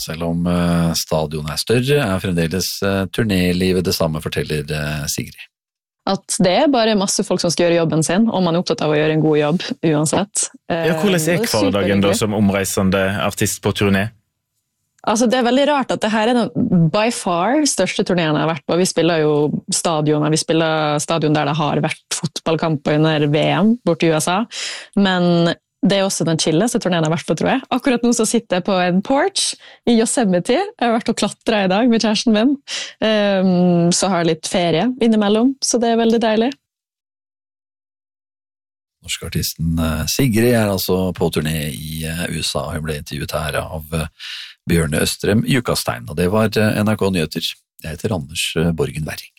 Selv om stadion større, fremdeles turnélivet det samme, forteller Sigrid. At det bare masse folk som skal gjøre jobben sin, og man opptatt av å gjøre en god jobb uansett. Hvordan hverdagen da som omreisende artist på turné? Altså, det veldig rart at det her den by far største turneen jeg har vært på. Vi spiller jo stadion der det har vært fotballkamper under VM bort i USA, men det også den chilleste turneen jeg har vært på, tror jeg. Akkurat nå så sitter jeg på en porch i Yosemite. Jeg har vært og klatret i dag med kjæresten min. Så har jeg litt ferie innimellom, så det veldig deilig. Norske artisten Sigrid altså på turné i USA. Hun ble intervjuet her av Bjørne Østrem Jukastein, og det var NRK Nyheter. Jeg heter Anders Borgen Werring.